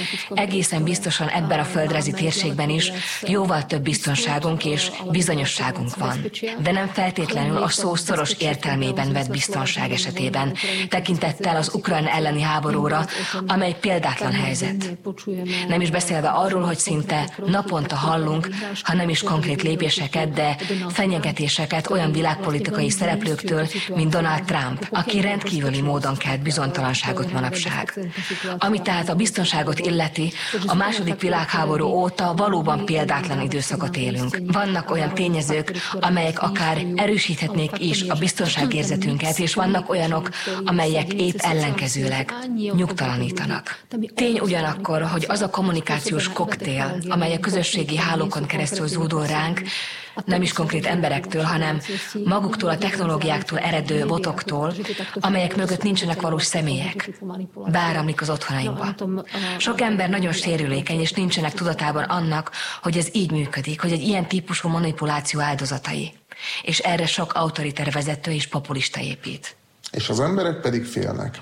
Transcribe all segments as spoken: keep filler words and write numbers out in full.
egészen biztosan ebben a földrajzi térségben is jóval több biztonságunk és bizonyosságunk van. De nem feltétlenül a szó szoros értelmében vett biztonság esetében, tekintettel az ukrán elleni háborúra, amely példátlan helyzet. Nem is beszélve arról, hogy szinte naponta hallunk, ha nem is konkrét lépéseket, de fenyegetéseket olyan világpolitikai szereplőktől, mint Donald Trump, aki rendkívüli módon kelt bizonytalanságot manapság. Ami tehát a biztonságot illeti, a második világháború óta valóban példátlan időszakot élünk. Vannak olyan tényezők, amelyek akár erősíthetnék is a biztonságérzetünket, és vannak olyanok, amelyek épp ellenkezőleg nyugtalanítanak. Tény ugyanakkor, hogy az a kommunikációs koktél, amely a közösségi hálókon keresztül zúdul ránk, nem is konkrét emberektől, hanem maguktól, a technológiáktól eredő botoktól, amelyek mögött nincsenek valós személyek, beáramlik az otthonainkba. Sok ember nagyon sérülékeny, és nincsenek tudatában annak, hogy ez így működik, hogy egy ilyen típusú manipuláció áldozatai. És erre sok autoriter vezető és populista épít. És az emberek pedig félnek.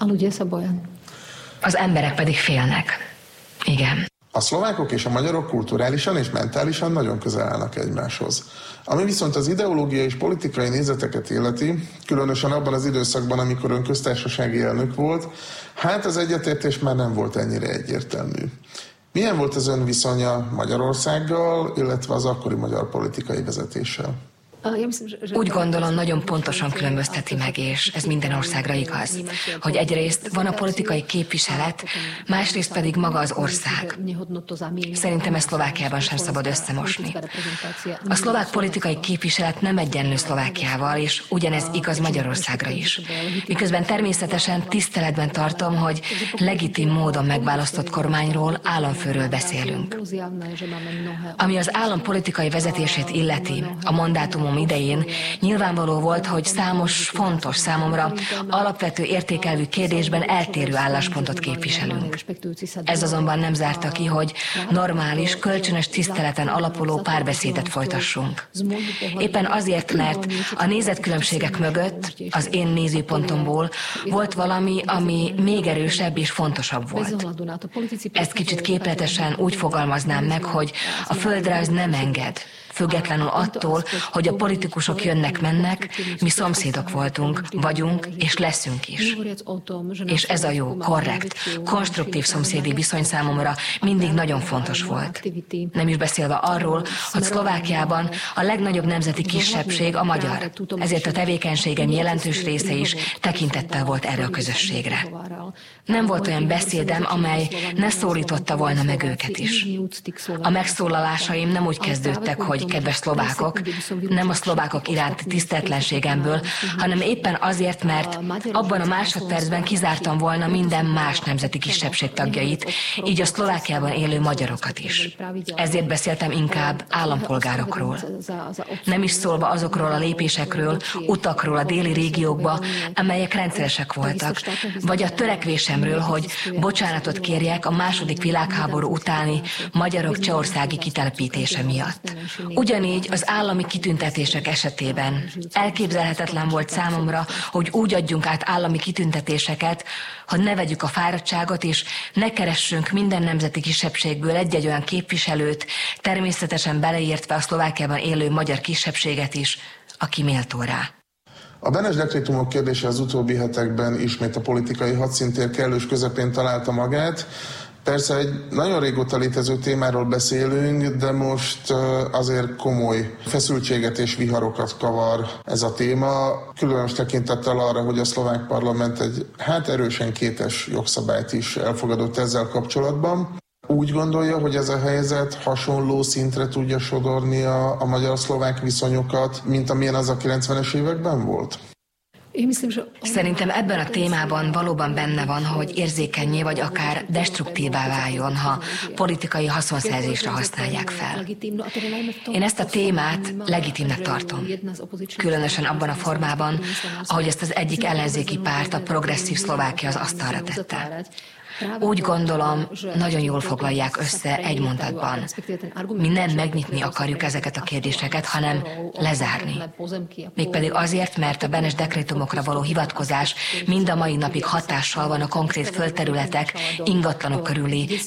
Az emberek pedig félnek. Igen. A szlovákok és a magyarok kulturálisan és mentálisan nagyon közel állnak egymáshoz. Ami viszont az ideológiai és politikai nézeteket illeti, különösen abban az időszakban, amikor ön köztársasági elnök volt, hát az egyetértés már nem volt ennyire egyértelmű. Milyen volt az ön viszonya Magyarországgal, illetve az akkori magyar politikai vezetéssel? Úgy gondolom, nagyon pontosan különbözteti meg, és ez minden országra igaz, hogy egyrészt van a politikai képviselet, másrészt pedig maga az ország. Szerintem ezt Szlovákiában sem szabad összemosni. A szlovák politikai képviselet nem egyenlő Szlovákiával, és ugyanez igaz Magyarországra is. Miközben természetesen tiszteletben tartom, hogy legitim módon megválasztott kormányról, államfőről beszélünk. Ami az állam politikai vezetését illeti, a mandátumom idején nyilvánvaló volt, hogy számos fontos, számomra alapvető értékelvű kérdésben eltérő álláspontot képviselünk. Ez azonban nem zárta ki, hogy normális, kölcsönös tiszteleten alapuló párbeszédet folytassunk. Éppen azért, mert a nézetkülönbségek mögött, az én nézőpontomból volt valami, ami még erősebb és fontosabb volt. Ezt kicsit képletesen úgy fogalmaznám meg, hogy a földrajz nem enged. Függetlenül attól, hogy a politikusok jönnek-mennek, mi szomszédok voltunk, vagyunk és leszünk is. És ez a jó, korrekt, konstruktív szomszédi viszony számomra mindig nagyon fontos volt. Nem is beszélve arról, hogy Szlovákiában a legnagyobb nemzeti kisebbség a magyar. Ezért a tevékenységem jelentős része is tekintettel volt erre a közösségre. Nem volt olyan beszédem, amely ne szólította volna meg őket is. A megszólalásaim nem úgy kezdődtek, hogy kedves szlovákok, nem a szlovákok iránti tiszteletlenségemből, hanem éppen azért, mert abban a másodpercben kizártam volna minden más nemzeti kisebbség tagjait, így a Szlovákiában élő magyarokat is. Ezért beszéltem inkább állampolgárokról. Nem is szólva azokról a lépésekről, utakról a déli régiókba, amelyek rendszeresek voltak, vagy a törekvésemről, hogy bocsánatot kérjek a második világháború utáni magyarok csehországi kitelepítése miatt. Ugyanígy az állami kitüntetések esetében elképzelhetetlen volt számomra, hogy úgy adjunk át állami kitüntetéseket, hogy ne vegyük a fáradtságot, és ne keressünk minden nemzeti kisebbségből egy-egy olyan képviselőt, természetesen beleértve a Szlovákiában élő magyar kisebbséget is, aki méltó rá. A Benes dekrétumok kérdése az utóbbi hetekben ismét a politikai hadszintér kellős közepén találta magát. Persze egy nagyon régóta létező témáról beszélünk, de most azért komoly feszültséget és viharokat kavar ez a téma, különös tekintettel arra, hogy a szlovák parlament egy hát erősen kétes jogszabályt is elfogadott ezzel kapcsolatban. Úgy gondolja, hogy ez a helyzet hasonló szintre tudja sodorni a, a magyar-szlovák viszonyokat, mint amilyen az a kilencvenes években volt? Szerintem ebben a témában valóban benne van, hogy érzékenyé vagy akár destruktívá váljon, ha politikai haszonszerzésre használják fel. Én ezt a témát legitimnek tartom. Különösen abban a formában, ahogy ezt az egyik ellenzéki párt, a Progresszív Szlovákia az asztalra tette. Úgy gondolom, nagyon jól foglalják össze egy mondatban. Mi nem megnyitni akarjuk ezeket a kérdéseket, hanem lezárni. Mégpedig azért, mert a Benes dekrétumokra való hivatkozás mind a mai napig hatással van a konkrét földterületek, ingatlanok körüli